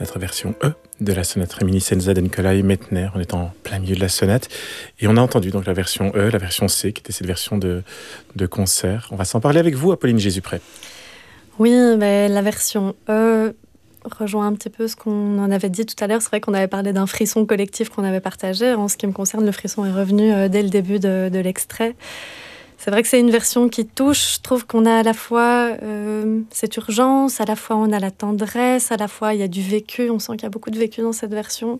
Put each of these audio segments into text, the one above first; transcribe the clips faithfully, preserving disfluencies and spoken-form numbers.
notre version E de la sonate Reminiscenza de Nikolai Medtner. On est en plein milieu de la sonate et on a entendu donc la version E, la version C, qui était cette version de, de concert. On va s'en parler avec vous, Apolline Jésupré. Oui, mais la version E rejoint un petit peu ce qu'on en avait dit tout à l'heure. C'est vrai qu'on avait parlé d'un frisson collectif qu'on avait partagé. En ce qui me concerne, le frisson est revenu euh, dès le début de, de l'extrait. C'est vrai que c'est une version qui touche. Je trouve qu'on a à la fois euh, cette urgence, à la fois on a la tendresse, à la fois il y a du vécu. On sent qu'il y a beaucoup de vécu dans cette version.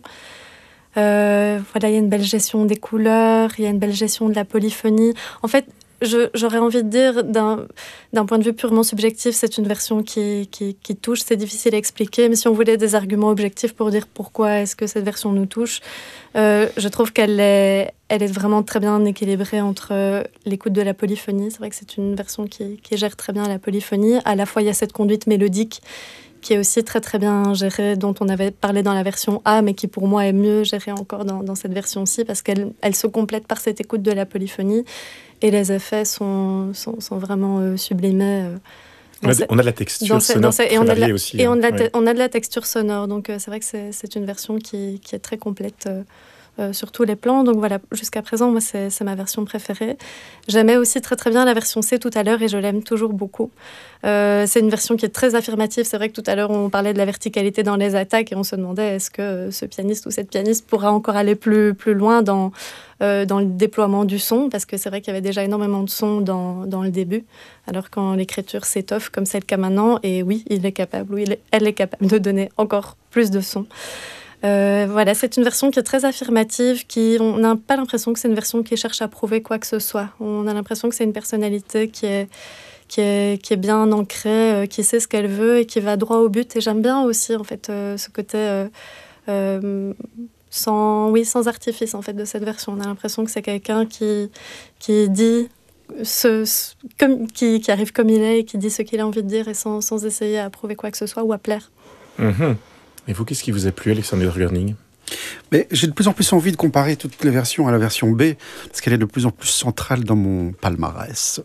Euh, voilà, il y a une belle gestion des couleurs, il y a une belle gestion de la polyphonie. En fait, je, j'aurais envie de dire, d'un, d'un point de vue purement subjectif, c'est une version qui, qui, qui touche. C'est difficile à expliquer, mais si on voulait des arguments objectifs pour dire pourquoi est-ce que cette version nous touche, euh, je trouve qu'elle est, elle est vraiment très bien équilibrée entre l'écoute de la polyphonie. C'est vrai que c'est une version qui, qui gère très bien la polyphonie. À la fois, il y a cette conduite mélodique qui est aussi très très bien gérée, dont on avait parlé dans la version A, mais qui pour moi est mieux gérée encore dans, dans cette version-ci, parce qu'elle elle se complète par cette écoute de la polyphonie, et les effets sont, sont, sont vraiment euh, sublimés. Euh, on, a, on a de la texture ces, sonore ces, très et on a de la, aussi. Et on a, ouais. on a de la texture sonore, donc euh, c'est vrai que c'est, c'est une version qui, qui est très complète euh, euh, sur tous les plans. Donc voilà, jusqu'à présent, moi, c'est, c'est ma version préférée. J'aimais aussi très très bien la version C tout à l'heure, et je l'aime toujours beaucoup. Euh, c'est une version qui est très affirmative. C'est vrai que tout à l'heure, on parlait de la verticalité dans les attaques, et on se demandait est-ce que ce pianiste ou cette pianiste pourra encore aller plus, plus loin dans, euh, dans le déploiement du son, parce que c'est vrai qu'il y avait déjà énormément de son dans, dans le début, alors quand l'écriture s'étoffe, comme c'est le cas maintenant, et oui, il est capable, oui, il est, elle est capable de donner encore plus de son. Euh, voilà, c'est une version qui est très affirmative, qui, on n'a pas l'impression que c'est une version qui cherche à prouver quoi que ce soit. On a l'impression que c'est une personnalité qui est, qui est, qui est bien ancrée, euh, qui sait ce qu'elle veut et qui va droit au but. Et j'aime bien aussi, en fait, euh, ce côté euh, euh, sans, oui, sans artifice, en fait, de cette version. On a l'impression que c'est quelqu'un qui, qui dit... Ce, ce, comme, qui, qui arrive comme il est et qui dit ce qu'il a envie de dire et sans, sans essayer à prouver quoi que ce soit ou à plaire. Mmh. Et vous, qu'est-ce qui vous a plu, Alexander Görning ? Mais j'ai de plus en plus envie de comparer toutes les versions à la version B, parce qu'elle est de plus en plus centrale dans mon palmarès.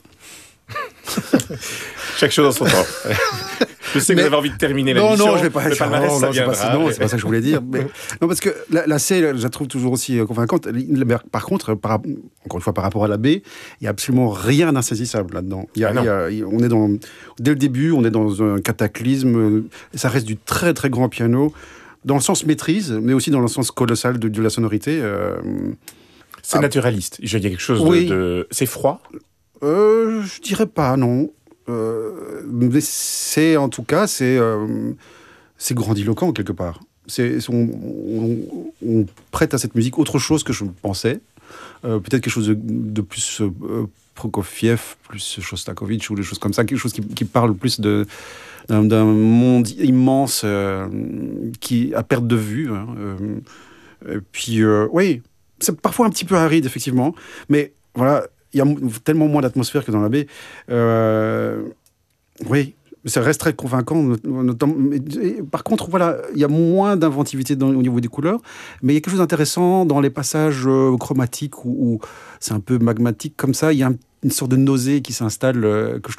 Chaque chose en son temps. Je sais que mais... vous avez envie de terminer la mission. Non, non, je vais pas. Le palmarès, non, ça non, viendra. c'est pas, non, c'est pas ça que je voulais dire. Mais, non, parce que la, la C, je la trouve toujours aussi convaincante. Par contre, par, encore une fois, par rapport à la B, il y a absolument rien d'insaisissable là-dedans. Il y a, ah il y a, on est dans, dès le début, on est dans un cataclysme. Ça reste du très, très grand piano, dans le sens maîtrise, mais aussi dans le sens colossal de, de la sonorité. Euh, c'est ah, naturaliste. Il y a quelque chose oui. de, de... C'est froid. Euh, je dirais pas, non. Euh, mais c'est, en tout cas, c'est, euh, c'est grandiloquent, quelque part. C'est, on, on, on prête à cette musique autre chose que je pensais. Euh, peut-être quelque chose de, de plus euh, Prokofiev, plus Shostakovich, ou des choses comme ça. Quelque chose qui, qui parle plus de, d'un, d'un monde immense euh, qui, à perte de vue. Hein, euh, et puis, euh, oui, c'est parfois un petit peu aride, effectivement. Mais voilà... Il y a tellement moins d'atmosphère que dans la baie. Euh, oui, ça reste très convaincant. Par contre, voilà, il y a moins d'inventivité dans, au niveau des couleurs, mais il y a quelque chose d'intéressant dans les passages euh, chromatiques où, où c'est un peu magmatique comme ça. Il y a un, une sorte de nausée qui s'installe euh, que je